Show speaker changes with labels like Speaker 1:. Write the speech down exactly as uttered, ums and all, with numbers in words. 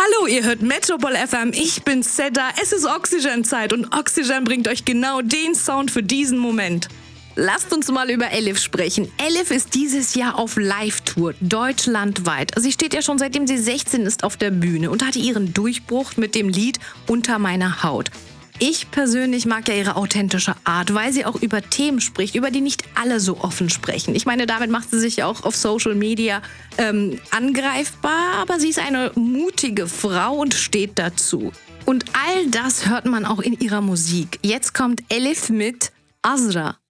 Speaker 1: Hallo, ihr hört Metropol F M, ich bin Seda, es ist Oxygen-Zeit und Oxygen bringt euch genau den Sound für diesen Moment. Lasst uns mal über Elif sprechen. Elif ist dieses Jahr auf Live-Tour, deutschlandweit. Sie steht ja schon seitdem sie sechzehn ist auf der Bühne und hatte ihren Durchbruch mit dem Lied Unter meiner Haut. Ich persönlich mag ja ihre authentische Art, weil sie auch über Themen spricht, über die nicht alle so offen sprechen. Ich meine, damit macht sie sich ja auch auf Social Media ähm, angreifbar, aber sie ist eine mutige Frau und steht dazu. Und all das hört man auch in ihrer Musik. Jetzt kommt Elif mit Azra.